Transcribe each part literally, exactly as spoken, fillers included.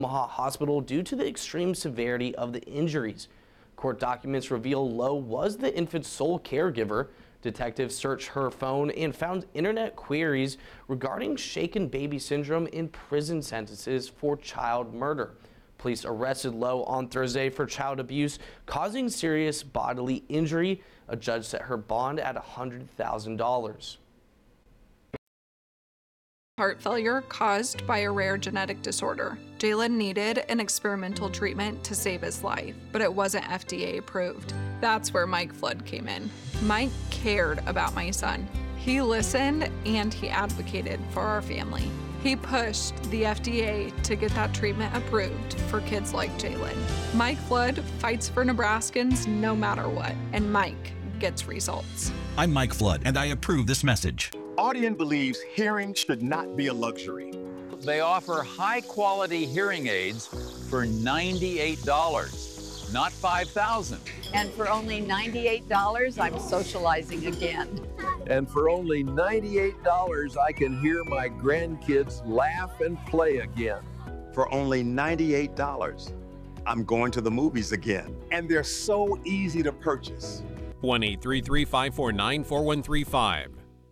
Omaha Hospital due to the extreme severity of the injuries. Court documents reveal Lowe was the infant's sole caregiver. Detectives searched her phone and found internet queries regarding shaken baby syndrome in prison sentences for child murder. Police arrested Lowe on Thursday for child abuse causing serious bodily injury. A judge set her bond at one hundred thousand dollars. Heart failure caused by a rare genetic disorder. Jalen needed an experimental treatment to save his life, but it wasn't F D A approved. That's where Mike Flood came in. Mike cared about my son. He listened and he advocated for our family. He pushed the F D A to get that treatment approved for kids like Jalen. Mike Flood fights for Nebraskans no matter what, and Mike gets results. I'm Mike Flood, and I approve this message. Audien believes hearing should not be a luxury. They offer high-quality hearing aids for ninety-eight dollars, not five thousand dollars. And for only ninety-eight dollars, I'm socializing again. And for only ninety-eight dollars, I can hear my grandkids laugh and play again. For only ninety-eight dollars, I'm going to the movies again. And they're so easy to purchase. one eight three three, five four nine, four one three five.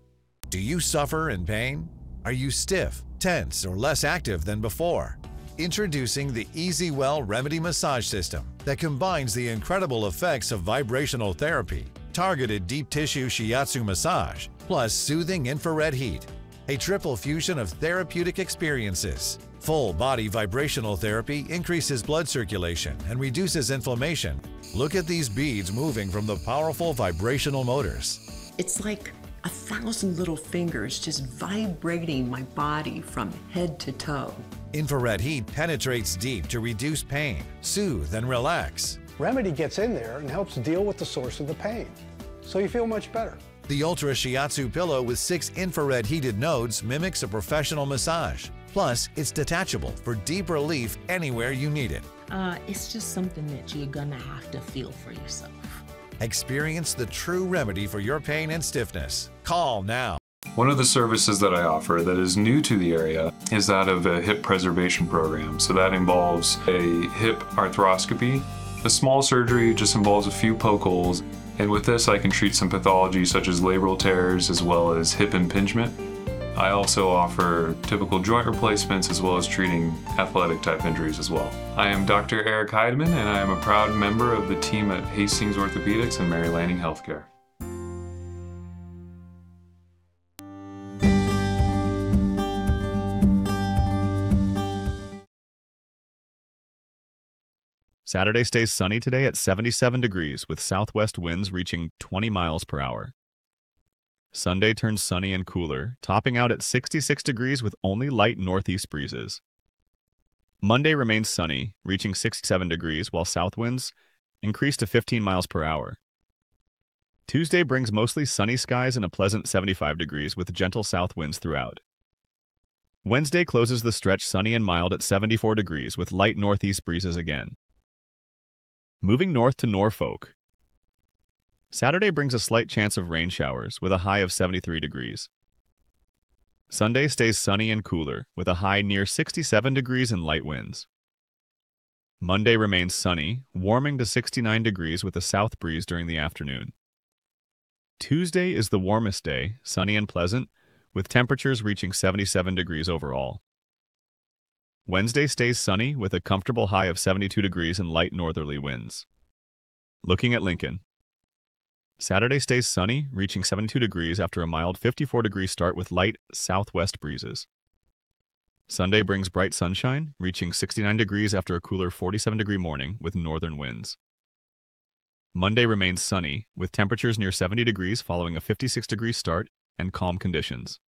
Do you suffer in pain? Are you stiff, tense, or less active than before? Introducing the EasyWell Remedy Massage System that combines the incredible effects of vibrational therapy, targeted deep tissue shiatsu massage, plus soothing infrared heat. A triple fusion of therapeutic experiences. Full body vibrational therapy increases blood circulation and reduces inflammation. Look at these beads moving from the powerful vibrational motors. It's like a thousand little fingers just vibrating my body from head to toe. Infrared heat penetrates deep to reduce pain, soothe, and relax. Remedy gets in there and helps deal with the source of the pain, so you feel much better. The Ultra Shiatsu pillow with six infrared heated nodes mimics a professional massage. Plus, it's detachable for deep relief anywhere you need it. Uh, it's just something that you're gonna have to feel for yourself. Experience the true remedy for your pain and stiffness. Call now. One of the services that I offer that is new to the area is that of a hip preservation program. So that involves a hip arthroscopy. The small surgery just involves a few poke holes. And with this, I can treat some pathology such as labral tears as well as hip impingement. I also offer typical joint replacements as well as treating athletic type injuries as well. I am Doctor Eric Heidemann, and I am a proud member of the team at Hastings Orthopedics and Mary Lanning Healthcare. Saturday stays sunny today at seventy-seven degrees with southwest winds reaching twenty miles per hour. Sunday turns sunny and cooler, topping out at sixty-six degrees with only light northeast breezes. Monday remains sunny, reaching sixty-seven degrees while south winds increase to fifteen miles per hour. Tuesday brings mostly sunny skies and a pleasant seventy-five degrees with gentle south winds throughout. Wednesday closes the stretch sunny and mild at seventy-four degrees with light northeast breezes again. Moving north to Norfolk. Saturday brings a slight chance of rain showers with a high of seventy-three degrees. Sunday stays sunny and cooler with a high near sixty-seven degrees and light winds. Monday remains sunny, warming to sixty-nine degrees with a south breeze during the afternoon. Tuesday is the warmest day, sunny and pleasant, with temperatures reaching seventy-seven degrees overall. Wednesday stays sunny with a comfortable high of seventy-two degrees and light northerly winds. Looking at Lincoln. Saturday stays sunny, reaching seventy-two degrees after a mild fifty-four degree start with light southwest breezes. Sunday brings bright sunshine, reaching sixty-nine degrees after a cooler forty-seven degree morning with northern winds. Monday remains sunny, with temperatures near seventy degrees following a fifty-six degree start and calm conditions.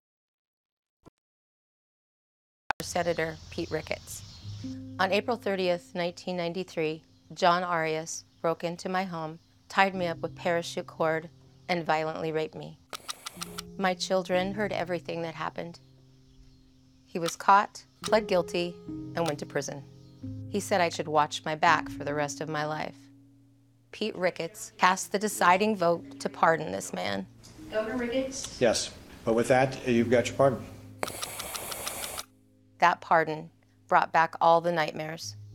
Senator Pete Ricketts. On April thirtieth, nineteen ninety-three, John Arias broke into my home, tied me up with parachute cord, and violently raped me. My children heard everything that happened. He was caught, pled guilty, and went to prison. He said I should watch my back for the rest of my life. Pete Ricketts cast the deciding vote to pardon this man. Governor Ricketts? Yes, but with that, you've got your pardon. That pardon brought back all the nightmares.